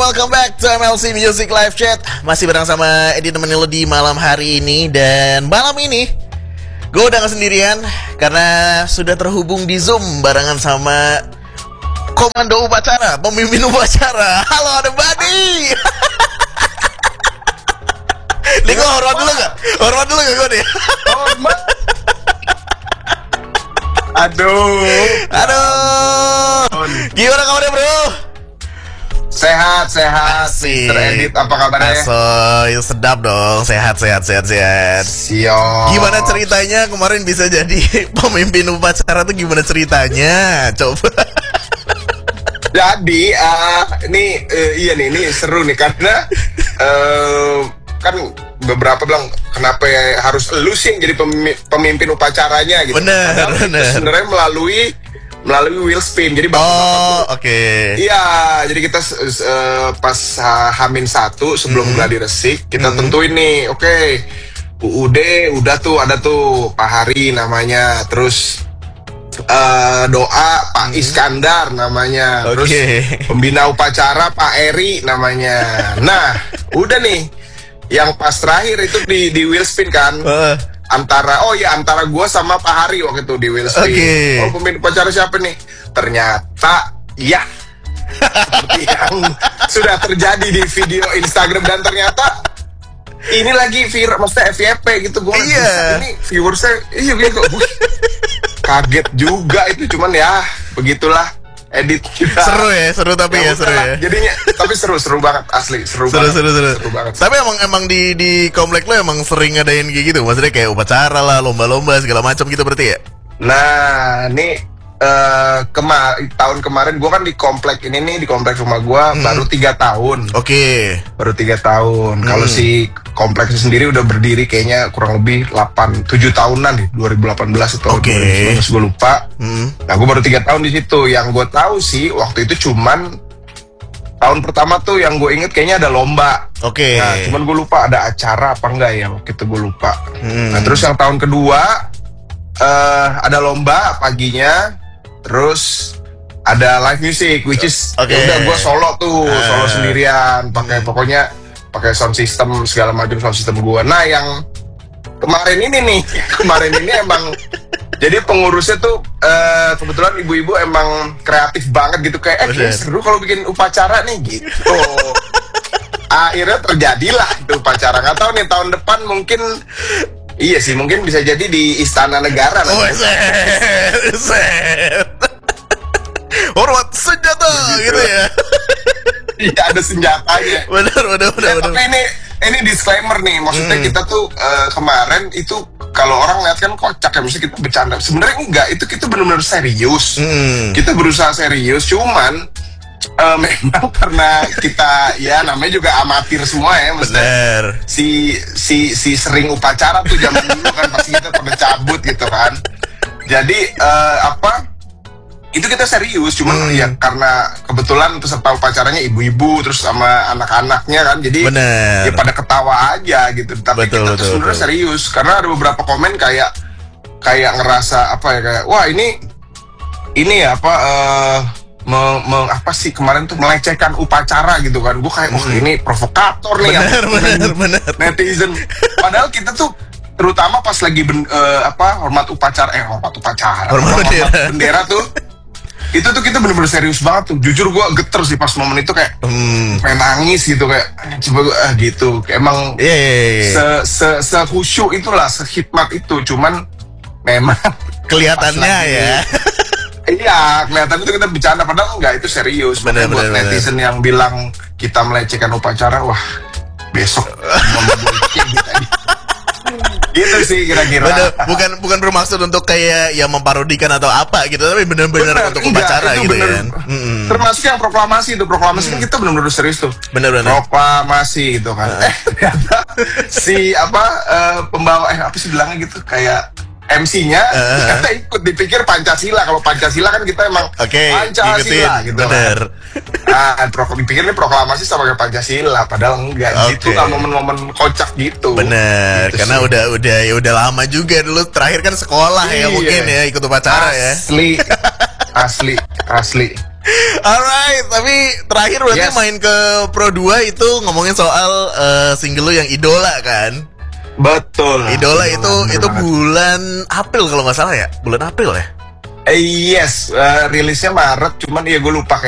welcome back to MLC Music Live Chat. Masih bareng sama Edi nemenin lo di malam hari ini. Dan malam ini gue udah gak sendirian karena sudah terhubung di Zoom barengan sama komando upacara, pemimpin upacara. Halo, ada Badi. Nih gue hormat dulu gak? Hormat dulu gak gue nih? Hormat. Aduh. Gimana kabarnya bro? Sehat. Mr. Edit, apa kabarnya? Asoy, sedap dong. Sehat. Siap. Gimana ceritanya kemarin bisa jadi pemimpin upacara tuh, gimana ceritanya? Coba. Jadi, ini seru nih karena kan beberapa bilang kenapa ya harus lu sih yang jadi pemimpin upacaranya gitu. Bener. Sebenarnya melalui wheel spin. Jadi oke. Iya, jadi kita pas H-1 sebelum gladi resik kita tentuin nih, oke, UUD udah tuh, ada tuh Pak Hari namanya, terus doa Pak Iskandar namanya, terus pembina upacara Pak Eri namanya. Nah, udah nih, yang pas terakhir itu di wheel spin kan. Antara gue sama Pak Hari waktu itu di wheel spin. Pemimpin upacara siapa nih? Ternyata ya seperti yang sudah terjadi di video Instagram, dan ternyata ini lagi viral, maksudnya FYP gitu. Gue ini viewersnya gitu. Kaget juga itu, cuman ya begitulah. Edit kita. Seru tapi seru ya. Jadinya tapi seru banget, asli seru banget. Tapi emang di komplek lo emang sering ngadain kayak gitu, maksudnya kayak upacara lah, lomba-lomba segala macam gitu berarti ya? Nah, ini tahun kemarin gue kan di komplek ini nih, di komplek rumah gue baru 3 tahun. Baru 3 tahun. Kalau si kompleks sendiri udah berdiri kayaknya kurang lebih 7 tahunan nih, 2018 atau 2019 gue lupa. Nah, gue baru 3 tahun di situ. Yang gue tahu sih waktu itu cuman tahun pertama tuh yang gue inget kayaknya ada lomba. Nah, cuman gue lupa ada acara apa enggak ya, waktu itu gue lupa. Nah, terus yang tahun kedua ada lomba paginya, terus ada live music, which is udah gue solo sendirian, pakai sound system segala macam, sound system gue. Nah, yang kemarin ini emang jadi pengurusnya tuh kebetulan ibu-ibu emang kreatif banget gitu, kayak seru kalau bikin upacara nih gitu. Akhirnya terjadilah itu upacara. Nggak tahu nih tahun depan mungkin. Iya sih, mungkin bisa jadi di Istana Negara. Hormat senjata gitu ya. Iya, ada senjatanya. Benar. Tapi ini disclaimer nih, maksudnya kita tuh kemarin itu kalau orang lihat kan kocak ya, mesti kita bercanda. Sebenarnya enggak, itu kita benar-benar serius. Kita berusaha serius, cuman memang karena kita ya namanya juga amatir semua ya, maksudnya si sering upacara tuh zaman dulu kan pasti kita pada cabut gitu kan. Jadi itu kita serius, cuman ya karena kebetulan peserta upacaranya ibu-ibu terus sama anak-anaknya kan, jadi ya pada ketawa aja gitu. Tapi kita tuh sebenarnya serius karena ada beberapa komen kayak ngerasa kayak wah ini ya apa sih kemarin tuh melecehkan upacara gitu kan. Gue kayak ini provokator nih. Bener. Netizen. Padahal kita tuh terutama pas lagi hormat bendera tuh, itu tuh kita bener-bener serius banget tuh. Jujur gue geter sih pas momen itu, kayak pengen nangis gitu, kayak coba gitu. Emang se-khusyuk itulah, sehikmat itu. Cuman memang kelihatannya ya. Iya, kelihatan itu kita bercanda, padahal enggak, itu serius. Bener. Netizen yang bilang kita melecehkan upacara, wah besok gitu sih kira-kira. Bukan bermaksud untuk kayak ya memparodikan atau apa gitu, tapi benar-benar untuk upacara gitu kan. Termasuk yang proklamasi kan kita benar-benar serius tuh. Bener. Proklamasi gitu kan. Ternyata si pembawa apa sih bilangnya gitu, kayak MC-nya ternyata ikut, dipikir Pancasila. Kalau Pancasila kan kita emang Pancasila gitu kan. Nah, dipikir ini proklamasi sama kayak Pancasila, padahal enggak gitu lah, momen-momen kocak gitu. Bener, gitu karena sih. udah lama juga dulu. Terakhir kan sekolah ya mungkin ya ikut upacara ya. Asli. Alright, tapi terakhir berarti main ke Pro 2 itu ngomongin soal single lu yang Idola kan? Betul. Idola itu bulan April kalau nggak salah ya? Bulan April ya? Yes, rilisnya Maret, cuman ya gue lupa